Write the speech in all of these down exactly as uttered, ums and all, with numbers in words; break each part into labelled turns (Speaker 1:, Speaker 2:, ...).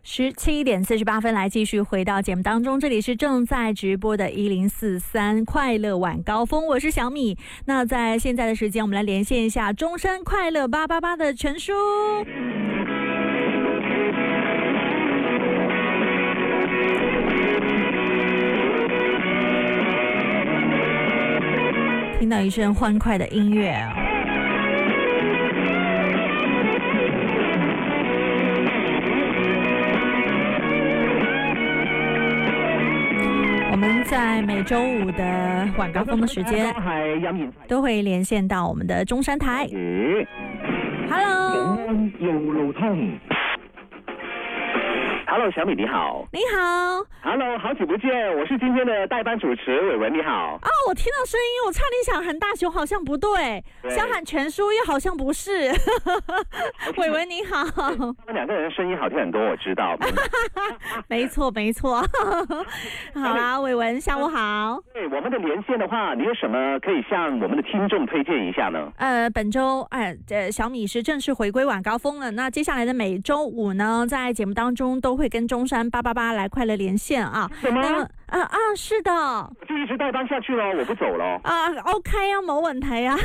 Speaker 1: 十七点四十八分，来继续回到节目当中，这里是正在直播的一零四三快乐晚高峰，我是小米。那在现在的时间，我们来连线一下中山快乐八八八的陈叔。听到一声欢快的音乐啊！我们在每周五的晚高峰的时间，都会连线到我们的中山台。Hello，
Speaker 2: 有路通。Hello， 小米你好。
Speaker 1: 你好。
Speaker 2: Hello， 好久不见，我是今天的代班主持伟文，你好。
Speaker 1: 哦，我听到声音，我差点想喊大雄，好像不对，对想喊全叔又好像不是。伟文你好。
Speaker 2: 他们两个人声音好听很多，我知道。
Speaker 1: 没错没错。好啦，伟文下午好。
Speaker 2: 对，我们的连线的话，你有什么可以向我们的听众推荐一下呢？
Speaker 1: 呃，本周哎呃小米是正式回归晚高峰了。那接下来的每周五呢，在节目当中都会跟中山八八八来快乐连线啊。
Speaker 2: 什么？
Speaker 1: 啊啊，是的，
Speaker 2: 我就一直代班下去咯，我不走咯。
Speaker 1: 啊 ，OK 啊，冇問題啊。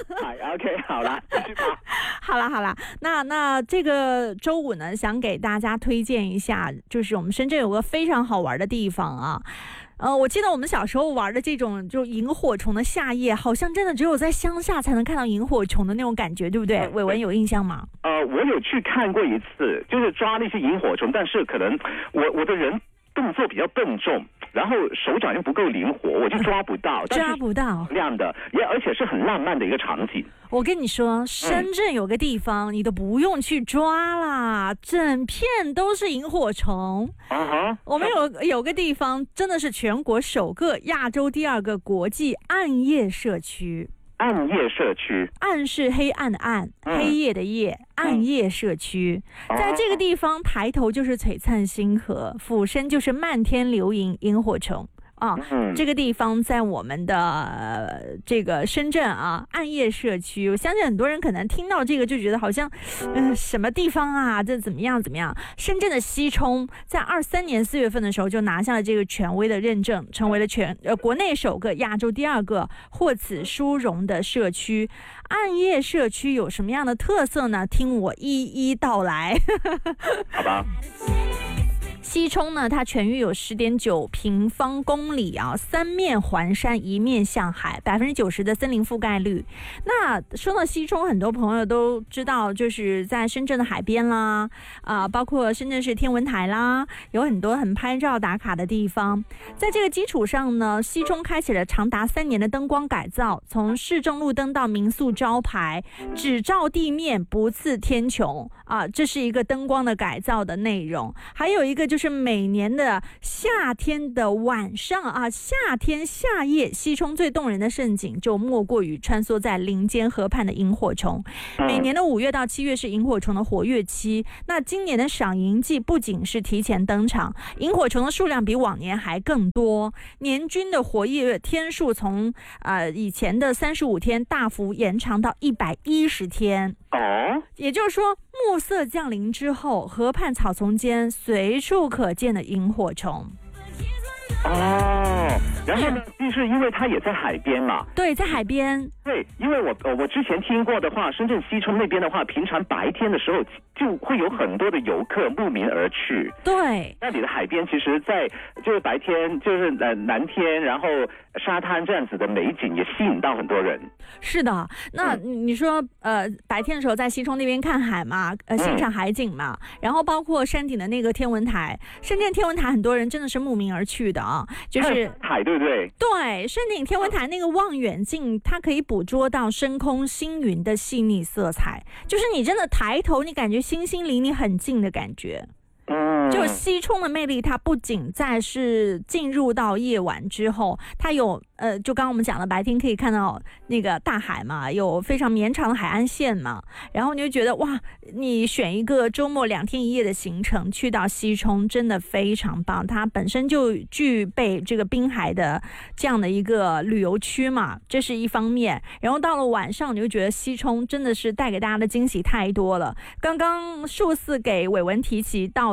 Speaker 2: OK， 好啦，繼續吧。
Speaker 1: 好啦好啦，那那这个周五呢，想给大家推荐一下，就是我们深圳有个非常好玩的地方啊。呃，我记得我们小时候玩的这种就萤火虫的夏夜，好像真的只有在乡下才能看到萤火虫的那种感觉，对不对？伟文有印象吗？
Speaker 2: 呃，我有去看过一次，就是抓那些萤火虫，但是可能我我的人动作比较笨重，然后手掌又不够灵活，我就抓不到。
Speaker 1: 抓不到，
Speaker 2: 亮的，也而且是很浪漫的一个场景。
Speaker 1: 我跟你说，深圳有个地方、嗯、你都不用去抓啦，整片都是萤火虫。啊哈！我们有有个地方真的是全国首个、亚洲第二个国际暗夜社区。
Speaker 2: 暗夜社区，
Speaker 1: 暗是黑暗的暗、嗯、黑夜的夜，暗夜社区、嗯、在这个地方抬头就是璀璨星河，俯身就是漫天流萤萤火虫啊、嗯，这个地方在我们的、呃、这个深圳啊，暗夜社区，我相信很多人可能听到这个就觉得好像，嗯、呃，什么地方啊，这怎么样怎么样？深圳的西冲在二三年四月份的时候就拿下了这个权威的认证，成为了全呃国内首个、亚洲第二个获此殊荣的社区。暗夜社区有什么样的特色呢？听我一一道来。
Speaker 2: 好吧。
Speaker 1: 西冲呢，它全域有 十点九平方公里啊，三面环山，一面向海， 百分之九十 的森林覆盖率。那说到西冲，很多朋友都知道，就是在深圳的海边啦，啊、呃，包括深圳市天文台啦，有很多很拍照打卡的地方。在这个基础上呢，西冲开启了长达三年的灯光改造，从市政路灯到民宿招牌，只照地面不刺天穹啊，这是一个灯光的改造的内容。还有一个就是每年的夏天的晚上啊，夏天夏夜，西冲最动人的盛景就莫过于穿梭在林间河畔的萤火虫。每年的五月到七月是萤火虫的活跃期，那今年的赏萤季不仅是提前登场，萤火虫的数量比往年还更多，年均的活跃天数从呃以前的三十五天大幅延长到一百一十天。哦，也就是说，暮色降临之后，河畔草丛间随处可见的萤火虫。
Speaker 2: 哦，然后呢，就是因为它也在海边嘛。
Speaker 1: 对，在海边。
Speaker 2: 对，因为我我之前听过的话，深圳西冲那边的话，平常白天的时候就会有很多的游客慕名而去。
Speaker 1: 对，
Speaker 2: 那里的海边其实在就是白天就是呃蓝天，然后沙滩这样子的美景也吸引到很多人。
Speaker 1: 是的，那你说、嗯、呃白天的时候在西冲那边看海嘛，呃欣赏海景嘛、嗯，然后包括山顶的那个天文台，深圳天文台很多人真的是慕名而去的啊，就是
Speaker 2: 海对不对？
Speaker 1: 对，山顶天文台那个望远镜，它可以捕捉到深空星云的细腻色彩，就是你真的抬头，你感觉星星离你很近的感觉。就西冲的魅力，它不仅在是进入到夜晚之后，它有呃，就刚刚我们讲的白天可以看到那个大海嘛，有非常绵长的海岸线嘛，然后你就觉得哇，你选一个周末两天一夜的行程去到西冲，真的非常棒。它本身就具备这个滨海的这样的一个旅游区嘛，这是一方面。然后到了晚上，你就觉得西冲真的是带给大家的惊喜太多了。刚刚数次给伟文提及到的这个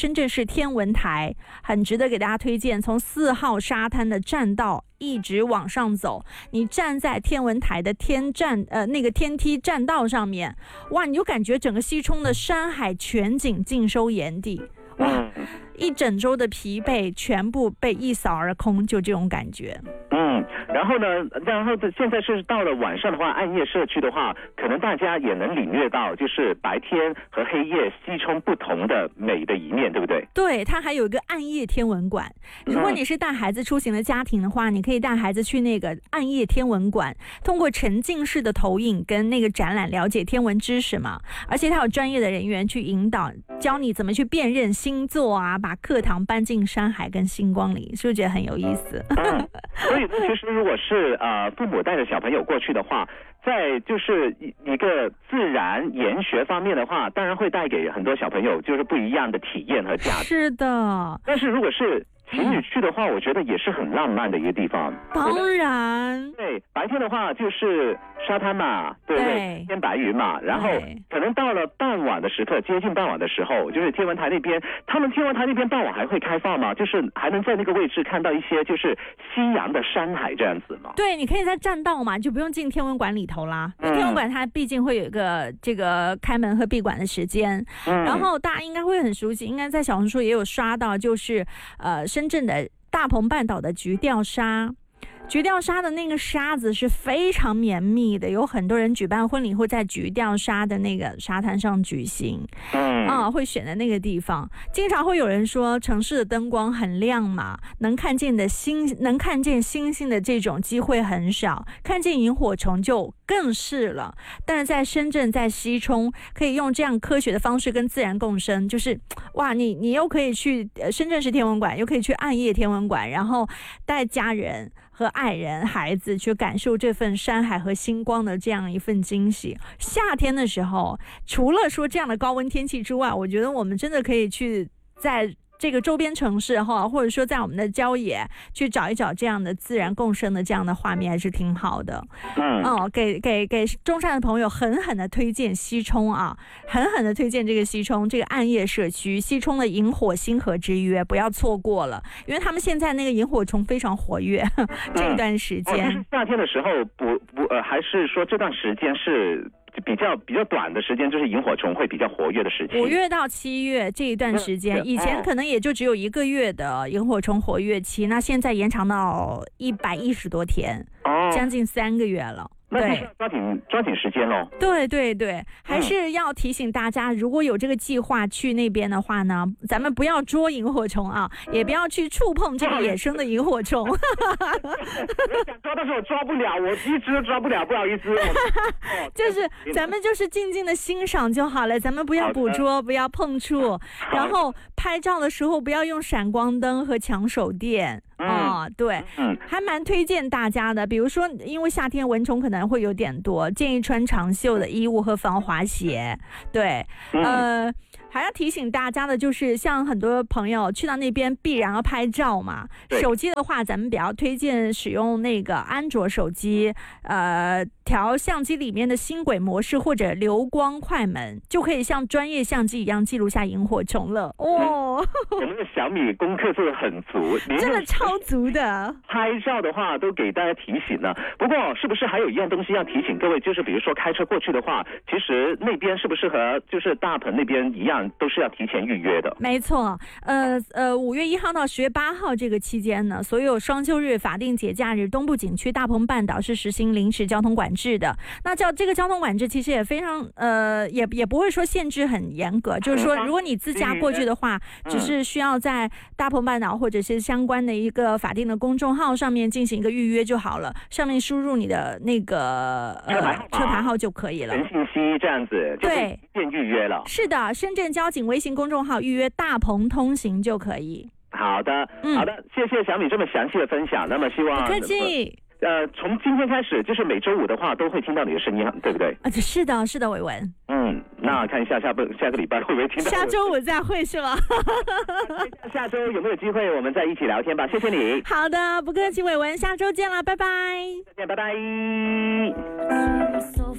Speaker 1: 深圳市天文台，很值得给大家推荐。从四号沙滩的栈道一直往上走，你站在天文台的天站呃那个天梯栈道上面，哇，你就感觉整个西冲的山海全景尽收眼底，哇，一整周的疲惫全部被一扫而空，就这种感觉。
Speaker 2: 嗯，然后呢，然后现在是到了晚上的话，暗夜社区的话，可能大家也能领略到，就是白天和黑夜西冲不同的美的一面，对不对？
Speaker 1: 对，它还有一个暗夜天文馆。如果你是带孩子出行的家庭的话，你可以带孩子去那个暗夜天文馆，通过沉浸式的投影跟那个展览了解天文知识嘛。而且它有专业的人员去引导，教你怎么去辨认星座啊，把课堂搬进山海跟星光里，是不是觉得很有意思？
Speaker 2: 嗯，所以其实如果是呃父母带着小朋友过去的话，在就是一个自然研学方面的话，当然会带给很多小朋友就是不一样的体验和价值。
Speaker 1: 是的，
Speaker 2: 但是如果是情侣去的话，我觉得也是很浪漫的一个地方。
Speaker 1: 当然，
Speaker 2: 对，白天的话就是沙滩嘛，对不对？天白云嘛，然后可能到了傍晚的时刻，接近傍晚的时候，就是天文台那边，他们天文台那边傍晚还会开放吗？就是还能在那个位置看到一些就是夕阳的山海这样子吗？
Speaker 1: 对，你可以在栈道嘛，就不用进天文馆里头啦。因为天文馆它毕竟会有一个这个开门和闭馆的时间，嗯、然后大家应该会很熟悉，应该在小红书也有刷到，就是呃深圳的大鹏半岛的菊钓沙。菊钓沙的那个沙子是非常绵密的，有很多人举办婚礼会在菊钓沙的那个沙滩上举行，嗯，啊，会选在那个地方。经常会有人说，城市的灯光很亮嘛，能看见的星，能看见星星的这种机会很少，看见萤火虫就更是了。但是在深圳，在西冲，可以用这样科学的方式跟自然共生，就是哇，你你又可以去深圳市天文馆，又可以去暗夜天文馆，然后带家人和爱人、孩子去感受这份山海和星光的这样一份惊喜。夏天的时候，除了说这样的高温天气之外，我觉得我们真的可以去在这个周边城市哈，或者说在我们的郊野去找一找这样的自然共生的这样的画面，还是挺好的。嗯，哦，给给给中山的朋友狠狠的推荐西冲啊，狠狠的推荐这个西冲这个暗夜社区，西冲的萤火星河之约，不要错过了，因为他们现在那个萤火虫非常活跃，这段时间。
Speaker 2: 哦，夏天的时候不不呃，还是说这段时间是？比较比较短的时间，就是萤火虫会比较活跃的时期。五
Speaker 1: 月到七月这一段时间，以前可能也就只有一个月的萤火虫活跃期，那现在延长到一百一十多天，哦，将近三个月了。
Speaker 2: 那就是抓紧抓紧时间喽。
Speaker 1: 对对对，还是要提醒大家，如果有这个计划去那边的话呢，咱们不要捉萤火虫啊，也不要去触碰这个野生的萤火虫。我
Speaker 2: 想抓，但是我抓不了，我一直都抓不了，不好意思。
Speaker 1: 就是咱们就是静静的欣赏就好了，咱们不要捕捉，不要碰触，然后拍照的时候不要用闪光灯和抢手电。哦，对，嗯，还蛮推荐大家的。比如说，因为夏天蚊虫可能会有点多，建议穿长袖的衣物和防滑鞋。对，呃，还要提醒大家的就是，像很多朋友去到那边必然要拍照嘛。手机的话，咱们比较推荐使用那个安卓手机，呃，调相机里面的星轨模式或者流光快门，就可以像专业相机一样记录下萤火虫了。哦，
Speaker 2: 我们的小米功课做得很足，
Speaker 1: 真的超足的。
Speaker 2: 拍照的话都给大家提醒了。不过，是不是还有一样东西要提醒各位？就是比如说开车过去的话，其实那边是不是和就是大鹏那边一样，都是要提前预约的？
Speaker 1: 没错，呃呃，五月一号到十月八号这个期间呢，所有双休日、法定节假日，东部景区大鹏半岛是实行临时交通管制的。那叫这个交通管制其实也非常呃，也也不会说限制很严格，就是说如果你自驾过去的话，只是需要在大鹏半岛或者是相关的一个法定的公众号上面进行一个预约就好了，上面输入你的那个呃车牌号就可以了，
Speaker 2: 人信息这样子，
Speaker 1: 对，
Speaker 2: 便预约了。
Speaker 1: 是的，深圳交警微信公众号预约大鹏通行就可以。
Speaker 2: 好的，嗯、好的，谢谢小米这么详细的分享。那么希望
Speaker 1: 不客气。
Speaker 2: 呃，从今天开始，就是每周五的话，都会听到你的声音，对不对？
Speaker 1: 啊，是的，是的，伟文。
Speaker 2: 嗯，那看一下下不下个礼拜会不会听到？
Speaker 1: 下周五再会是吗？
Speaker 2: 下周有没有机会我们再一起聊天吧？谢谢你。
Speaker 1: 好的，不客气，伟文，下周见了，拜拜。
Speaker 2: 再见，拜拜。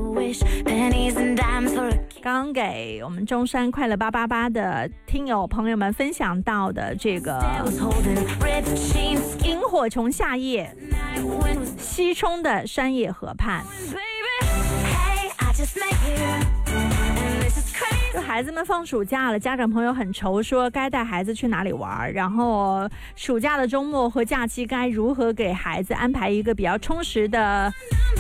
Speaker 1: 刚给我们中山快乐八八八的听友朋友们分享到的这个萤火虫夏夜，西冲的山野河畔。就孩子们放暑假了，家长朋友很愁，说该带孩子去哪里玩，然后暑假的周末和假期该如何给孩子安排一个比较充实的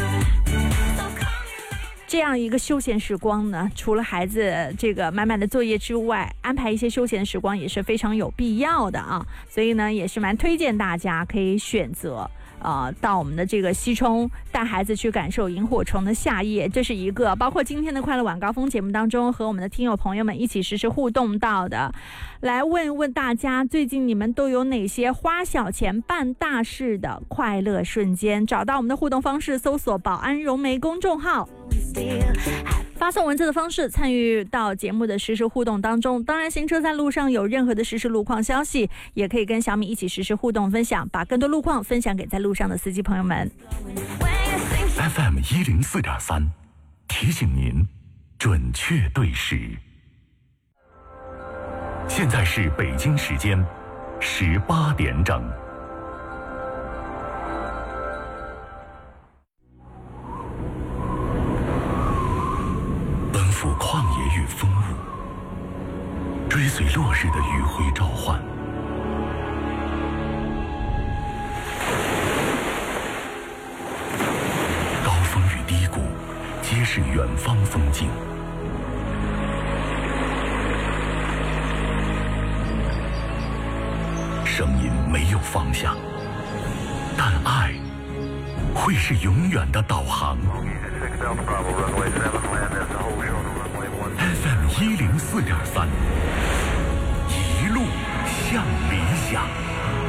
Speaker 1: 这样一个休闲时光呢？除了孩子这个满满的作业之外，安排一些休闲时光也是非常有必要的啊。所以呢，也是蛮推荐大家可以选择呃，到我们的这个西冲，带孩子去感受萤火虫的夏夜，这是一个包括今天的快乐晚高峰节目当中和我们的听友朋友们一起实时互动到的，来问问大家最近你们都有哪些花小钱办大事的快乐瞬间。找到我们的互动方式，搜索保安融媒公众号，发送文字的方式参与到节目的实时互动当中。当然行车在路上有任何的实时路况消息，也可以跟小米一起实时互动分享，把更多路况分享给在路上的司机朋友们。
Speaker 3: F M 一零四点三提醒您准确对时。现在是北京时间十八点整。奔赴旷野与风雾，追随落日的余晖召唤。高峰与低谷，皆是远方风景。声音没有方向，但爱会是永远的导航。F M 一零四点三，一路向理想。